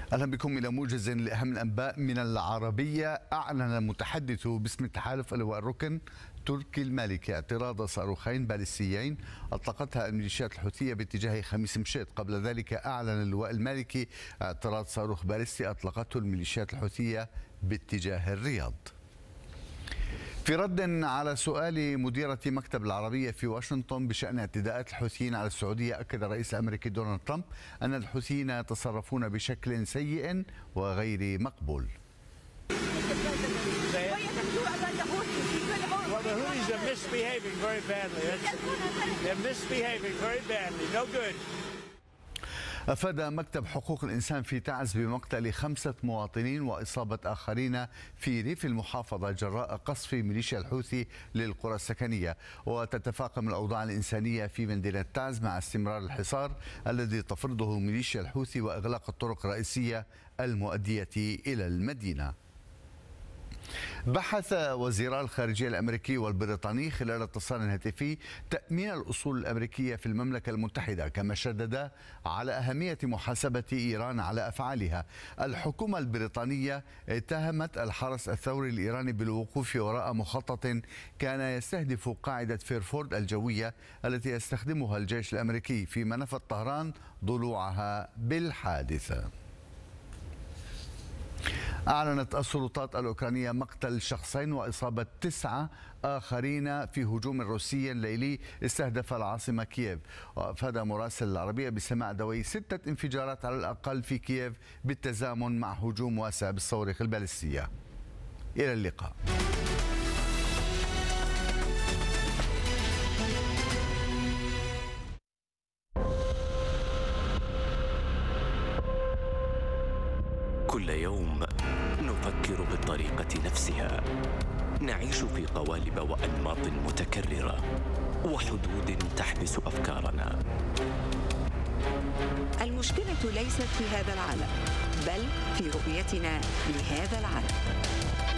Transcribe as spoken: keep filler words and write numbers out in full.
أهلا بكم إلى موجز لأهم الأنباء من العربية. أعلن المتحدث باسم التحالف اللواء الركن تركي المالكي اعتراض صاروخين باليستيين أطلقتها الميليشيات الحوثية باتجاه خميس مشيط. قبل ذلك أعلن اللواء المالكي اعتراض صاروخ باليستي أطلقته الميليشيات الحوثية باتجاه الرياض. في رد على سؤال مديرة مكتب العربية في واشنطن بشأن اعتداءات الحوثيين على السعودية، أكد الرئيس الأمريكي دونالد ترامب أن الحوثيين يتصرفون بشكل سيء وغير مقبول. أفاد مكتب حقوق الإنسان في تعز بمقتل خمسة مواطنين وإصابة آخرين في ريف المحافظة جراء قصف ميليشيا الحوثي للقرى السكنية. وتتفاقم الأوضاع الإنسانية في مدينة تعز مع استمرار الحصار الذي تفرضه ميليشيا الحوثي وإغلاق الطرق الرئيسية المؤدية إلى المدينة. بحث وزيرا الخارجية الأمريكي والبريطاني خلال اتصال هاتفي تأمين الأصول الأمريكية في المملكة المتحدة، كما شدد على أهمية محاسبة إيران على أفعالها. الحكومة البريطانية اتهمت الحرس الثوري الإيراني بالوقوف وراء مخطط كان يستهدف قاعدة فيرفورد الجوية التي يستخدمها الجيش الأمريكي، فيما نفت طهران ضلوعها بالحادثة. أعلنت السلطات الأوكرانية مقتل شخصين وإصابة تسعة آخرين في هجوم روسي ليلي استهدف العاصمة كييف. وأفاد مراسل العربية بسماع دوي ستة انفجارات على الأقل في كييف بالتزامن مع هجوم واسع بالصواريخ البالستية. إلى اللقاء. كل يوم نفكر بالطريقة نفسها، نعيش في قوالب وأنماط متكررة وحدود تحبس أفكارنا. المشكلة ليست في هذا العالم، بل في رؤيتنا لهذا العالم.